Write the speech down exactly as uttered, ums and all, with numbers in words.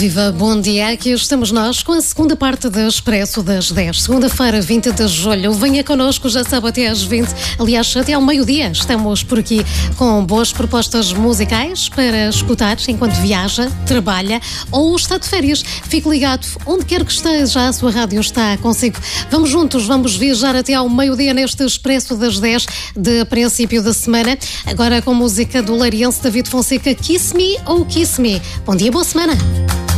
Viva, bom dia. Aqui estamos nós com a segunda parte do Expresso das dez. Segunda-feira, vinte de julho. Venha connosco, já sabe, até às vinte. Aliás, até ao meio-dia. Estamos por aqui com boas propostas musicais para escutar enquanto viaja, trabalha ou está de férias. Fique ligado, onde quer que esteja, a sua rádio está consigo. Vamos juntos, vamos viajar até ao meio-dia neste Expresso das dez de princípio da semana. Agora com música do lariense David Fonseca, Kiss Me ou Kiss Me. Bom dia, boa semana.